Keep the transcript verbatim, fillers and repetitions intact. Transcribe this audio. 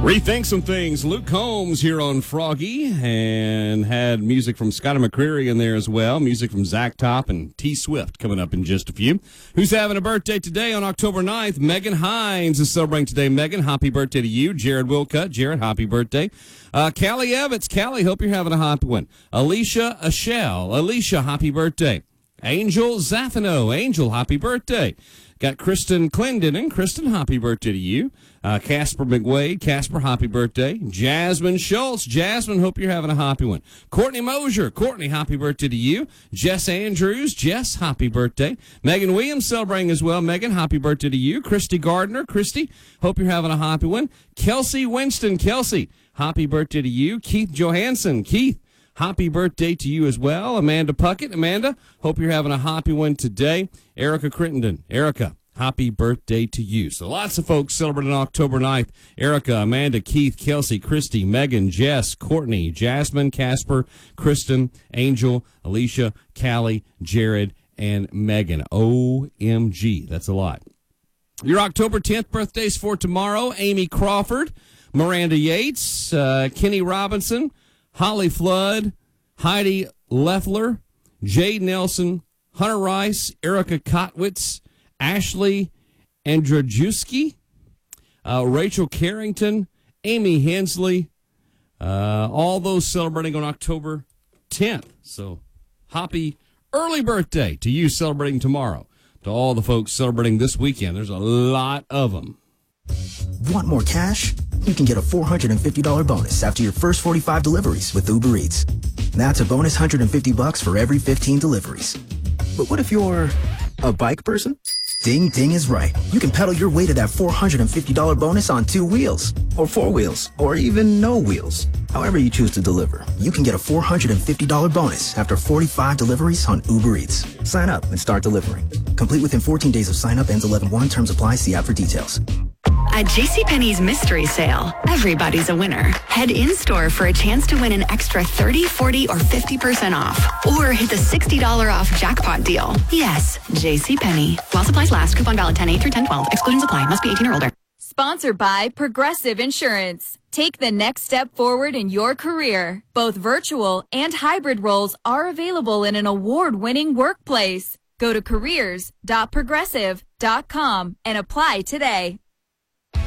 Rethink some things. Luke Combs here on Froggy, and had music from Scotty McCreery in there as well. Music from Zach Top and T Swift coming up in just a few. Who's having a birthday today on October ninth? Megan Hines is celebrating today. Megan, happy birthday to you. Jared Wilcutt. Jared, happy birthday. Uh, Callie Evans. Callie, hope you're having a happy one. Alicia Ashell. Alicia, happy birthday. Angel Zathano. Angel, happy birthday. Got Kristen Clendenin. Kristen, happy birthday to you. Uh, Casper McWade. Casper, happy birthday. Jasmine Schultz. Jasmine, hope you're having a happy one. Courtney Mosier. Courtney, happy birthday to you. Jess Andrews. Jess, happy birthday. Megan Williams celebrating as well. Megan, happy birthday to you. Christy Gardner. Christy, hope you're having a happy one. Kelsey Winston. Kelsey, happy birthday to you. Keith Johansson. Keith, happy birthday to you as well. Amanda Puckett. Amanda, hope you're having a happy one today. Erica Crittenden. Erica, happy birthday to you. So lots of folks celebrating October ninth. Erica, Amanda, Keith, Kelsey, Christy, Megan, Jess, Courtney, Jasmine, Casper, Kristen, Angel, Alicia, Callie, Jared, and Megan. O M G. That's a lot. Your October tenth birthdays for tomorrow. Amy Crawford, Miranda Yates, uh, Kenny Robinson, Holly Flood, Heidi Leffler, Jade Nelson, Hunter Rice, Erica Kotwitz, Ashley Andrajewski, uh, Rachel Carrington, Amy Hensley, uh, all those celebrating on October tenth. So happy early birthday to you celebrating tomorrow. To all the folks celebrating this weekend, there's a lot of them. Want more cash? You can get a four hundred fifty dollars bonus after your first forty-five deliveries with Uber Eats. That's a bonus one hundred fifty bucks for every fifteen deliveries. But what if you're a bike person? Ding Ding is right. You can pedal your way to that four hundred fifty dollars bonus on two wheels, or four wheels, or even no wheels. However you choose to deliver, you can get a four hundred fifty dollars bonus after forty-five deliveries on Uber Eats. Sign up and start delivering. Complete within fourteen days of sign up. Ends eleven one. Terms apply. See app for details. At JCPenney's mystery sale, everybody's a winner. Head in-store for a chance to win an extra thirty, forty, or fifty percent off. Or hit the sixty dollars off jackpot deal. Yes, JCPenney. While supplies last, coupon valid ten eight through ten twelve. Exclusions apply. Must be eighteen or older. Sponsored by Progressive Insurance. Take the next step forward in your career. Both virtual and hybrid roles are available in an award-winning workplace. Go to careers dot progressive dot com and apply today.